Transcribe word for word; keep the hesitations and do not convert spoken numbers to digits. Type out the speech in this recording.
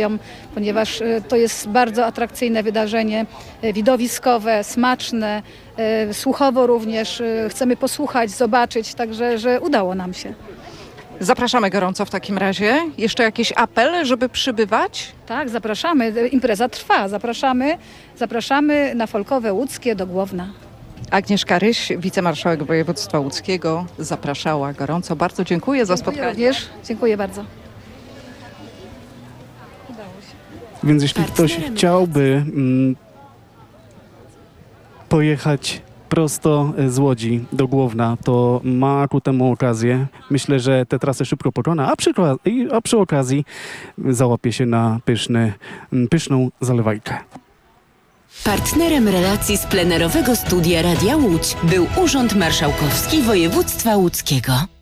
ponieważ to jest bardzo atrakcyjne wydarzenie, widowiskowe, smaczne, słuchowo również. Chcemy posłuchać, zobaczyć, także że udało nam się. Zapraszamy gorąco w takim razie. Jeszcze jakiś apel, żeby przybywać? Tak, zapraszamy. Impreza trwa. Zapraszamy, zapraszamy na Folkowe Łódzkie do Głowna. Agnieszka Ryś, wicemarszałek województwa łódzkiego, zapraszała gorąco. Bardzo dziękuję za Dziękuję spotkanie. również. Dziękuję bardzo. Więc jeśli ktoś chciałby mm, pojechać prosto z Łodzi do Głowna, to ma ku temu okazję. Myślę, że tę trasę szybko pokona, a przy, a przy okazji załapie się na pyszny, pyszną zalewajkę. Partnerem relacji z plenerowego studia Radia Łódź był Urząd Marszałkowski Województwa Łódzkiego.